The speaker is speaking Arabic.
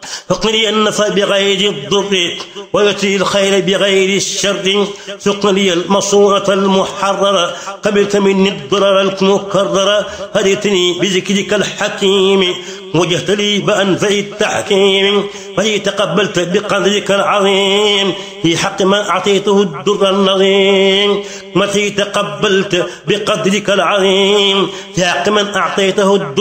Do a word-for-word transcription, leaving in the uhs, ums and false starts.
فقني النفع بغير الضر ويأتي الخير بغير الشر. سقني المصورة المحررة قبلت مني الضرر المكرر. هديتني بذكرك الحكيم وجهت لي بأنفع التحكيم. فهي تقبلت بقدرك العظيم في حق ما أعطيته الدر النظيم. متى تقبلت بقدرك العظيم في حق من أعطيته الدر